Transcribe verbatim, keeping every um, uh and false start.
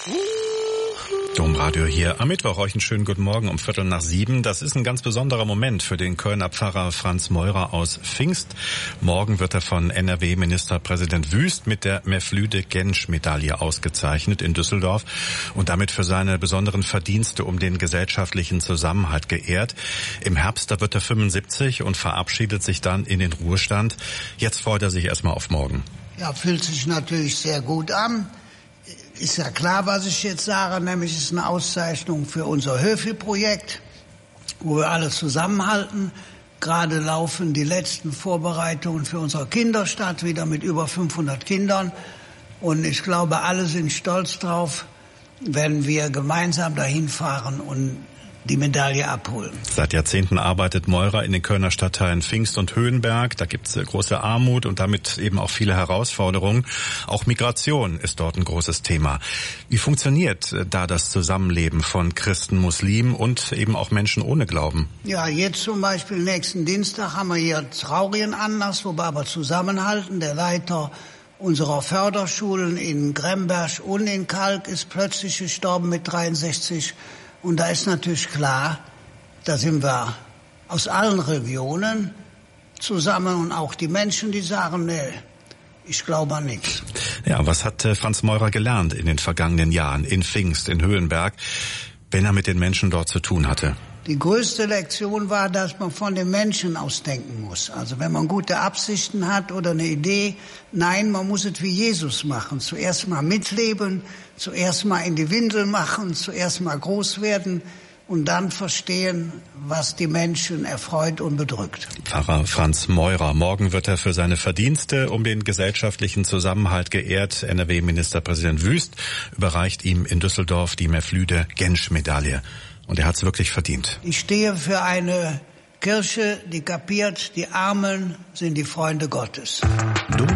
Domradio hier am Mittwoch. Euch einen schönen guten Morgen um Viertel nach sieben. Das ist ein ganz besonderer Moment für den Kölner Pfarrer Franz Meurer aus Pfingst. Morgen wird er von N R W-Ministerpräsident Wüst mit der Meflüde-Gensch-Medaille ausgezeichnet in Düsseldorf und damit für seine besonderen Verdienste um den gesellschaftlichen Zusammenhalt geehrt. Im Herbst, da wird er fünfundsiebzig und verabschiedet sich dann in den Ruhestand. Jetzt freut er sich erstmal auf morgen. Ja, fühlt sich natürlich sehr gut an. Ist ja klar, was ich jetzt sage, nämlich es ist eine Auszeichnung für unser Höfi-Projekt, wo wir alle zusammenhalten. Gerade laufen die letzten Vorbereitungen für unsere Kinderstadt, wieder mit über fünfhundert Kindern. Und ich glaube, alle sind stolz drauf, wenn wir gemeinsam dahin fahren und die Medaille abholen. Seit Jahrzehnten arbeitet Meurer in den Kölner Stadtteilen Pfingst und Höhenberg. Da gibt es große Armut und damit eben auch viele Herausforderungen. Auch Migration ist dort ein großes Thema. Wie funktioniert da das Zusammenleben von Christen, Muslimen und eben auch Menschen ohne Glauben? Ja, jetzt zum Beispiel nächsten Dienstag haben wir hier traurigen Anlass, wo wir aber zusammenhalten. Der Leiter unserer Förderschulen in Gremberg und in Kalk ist plötzlich gestorben mit dreiundsechzig. Und da ist natürlich klar, da sind wir aus allen Regionen zusammen und auch die Menschen, die sagen, nee, ich glaube an nichts. Ja, was hat Franz Meurer gelernt in den vergangenen Jahren in Pfingst, in Höhenberg, wenn er mit den Menschen dort zu tun hatte? Die größte Lektion war, dass man von den Menschen aus denken muss. Also wenn man gute Absichten hat oder eine Idee, nein, man muss es wie Jesus machen. Zuerst mal mitleben, zuerst mal in die Windel machen, zuerst mal groß werden und dann verstehen, was die Menschen erfreut und bedrückt. Pfarrer Franz Meurer. Morgen wird er für seine Verdienste um den gesellschaftlichen Zusammenhalt geehrt. N R W-Ministerpräsident Wüst überreicht ihm in Düsseldorf die Meflüde-Gensch-Medaille. Und er hat es wirklich verdient. Ich stehe für eine Kirche, die kapiert, die Armen sind die Freunde Gottes.